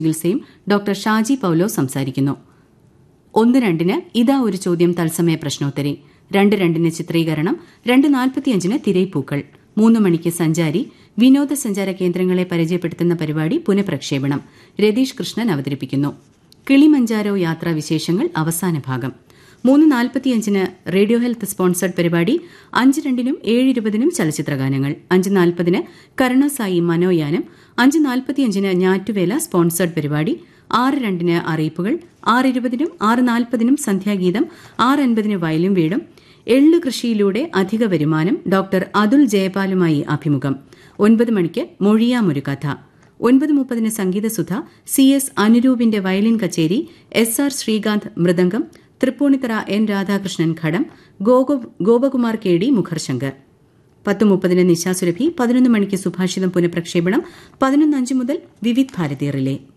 ചികിത്സയും doctor Shaji Paulo സംസാരിക്കുന്നു. 1:02 ഇതാ ഒരു ചോദ്യം തത്സമയ പ്രശ്നോത്തരി, 2:02 ചിത്രീകരണം, 2:45 തിരൈപ്പൂക്കൾ, 3 മണിക്ക് സഞ്ചാരി വിനോദസഞ്ചാര കേന്ദ്രങ്ങളെ പരിചയപ്പെടുത്തുന്ന പരിപാടി പുനഃപ്രക്ഷേപണം. രതീഷ് കൃഷ്ണൻ അവതരിപ്പിക്കുന്നു. കിളിമഞ്ചാരോ യാത്രാ വിശേഷങ്ങൾ അവസാന ഭാഗം. 3:45 റേഡിയോ ഹെൽത്ത് സ്പോൺസർഡ് പരിപാടി, 5:02 7:20 ചലച്ചിത്രഗാനങ്ങൾ, 5:40 കരുണാസായി മനോയാനം, 5:45 ഞാറ്റുവേല സ്പോൺസർഡ് പരിപാടി, 6:02 അറിയിപ്പുകൾ, 6:20 6:40 സന്ധ്യാഗീതം, 6:50 വയലും വീടും, എള്ളു കൃഷിയിലൂടെ അധിക വരുമാനം, ഡോക്ടർ അതുൽ ജയപാലുമായി അഭിമുഖം, 9 മണിക്ക് മൊഴിയാമൊരു കഥ, 9:30 സംഗീതസുധ, CS അനുരൂപിന്റെ വയലിൻ കച്ചേരി, SR ശ്രീകാന്ത് മൃദംഗം, തൃപ്പൂണിത്തറ N രാധാകൃഷ്ണൻ ഘടം, ഗോപകുമാർ KD മുഖർശങ്കർ, 10:30 നിശാസുരഭി, 11 മണിക്ക് സുഭാഷിതം പുനഃപ്രക്ഷേപണം, 11:05 മുതൽ വിവിധ് ഭാരതി റിലേ.